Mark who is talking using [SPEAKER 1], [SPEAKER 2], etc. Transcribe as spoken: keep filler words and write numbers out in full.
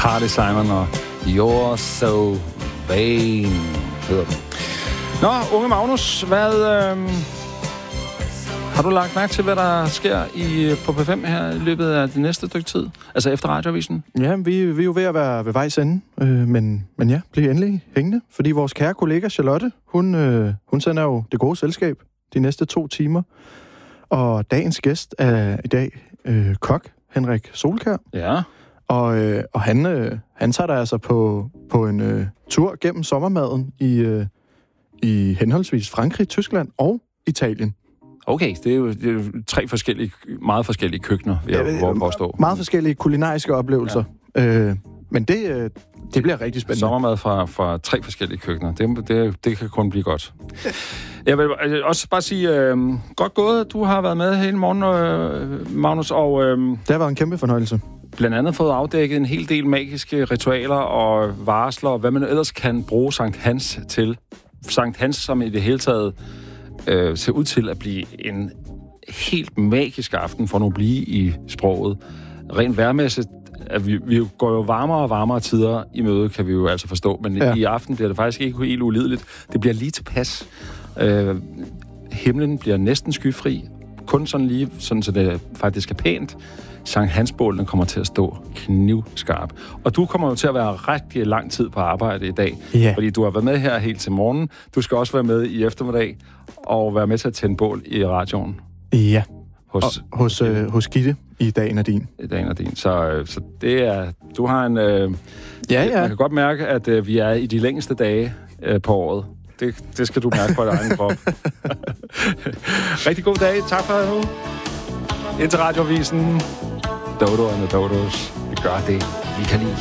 [SPEAKER 1] Carly Simon og You're So Vain hedder den. Nå, unge Magnus, hvad... Øh, har du lagt mærke til, hvad der sker i, på P fem her i løbet af det næste stykke tid? Altså efter Radioavisen?
[SPEAKER 2] Ja, vi, vi er jo ved at være ved vejs ende, øh, men, men ja, bliver endelig hængende. Fordi vores kære kollega Charlotte, hun, øh, hun sender jo det gode selskab de næste to timer. Og dagens gæst er i dag øh, kok Henrik Solkjær.
[SPEAKER 1] Ja.
[SPEAKER 2] Og, øh, og han, øh, han tager dig altså på, på en øh, tur gennem sommermaden i, øh, i henholdsvis Frankrig, Tyskland og Italien.
[SPEAKER 1] Okay, det er, jo, det er jo tre forskellige, meget forskellige køkkener, vil jeg
[SPEAKER 2] Ja,
[SPEAKER 1] våge påstå.
[SPEAKER 2] Meget forskellige kulinariske oplevelser. Ja. Øh, men det, øh, det bliver rigtig spændende.
[SPEAKER 1] Sommermad fra, fra tre forskellige køkkener. Det, det, det kan kun blive godt. Jeg vil også bare sige, øh, godt gået. Du har været med hele morgen, øh, Magnus, og... Øh,
[SPEAKER 2] det har været en kæmpe fornøjelse.
[SPEAKER 1] Blandt andet fået afdækket en hel del magiske ritualer og varsler, og hvad man ellers kan bruge Sankt Hans til. Sankt Hans, som i det hele taget øh, ser ud til at blive en helt magisk aften, for nu at blive i sproget. Rent vejrmæssigt, at vi, vi går jo varmere og varmere tider i møde, kan vi jo altså forstå, men ja. I aften bliver det faktisk ikke helt ulideligt. Det bliver lige tilpas. Øh, himlen bliver næsten skyfri, kun sådan lige, sådan så det faktisk er pænt. Sankt Hans-bålene kommer til at stå knivskarp. Og du kommer jo til at være rigtig lang tid på arbejde i dag,
[SPEAKER 2] ja.
[SPEAKER 1] Fordi du har været med her helt til morgen. Du skal også være med i eftermiddag og være med til at tænde bål i radioen.
[SPEAKER 2] Ja,
[SPEAKER 1] hos,
[SPEAKER 2] og, hos, øh, hos Gitte i Dagen er din.
[SPEAKER 1] I Dagen er din. Så, så det er... Du har en... Øh,
[SPEAKER 2] ja, ja.
[SPEAKER 1] Man kan godt mærke, at øh, vi er i de længste dage øh, på året. Det, det skal du mærke på din egen krop. Rigtig god dag. Tak for nu. Indtil Radioavisen. Dodo and the Dodos. Vi gør det, vi kan lide.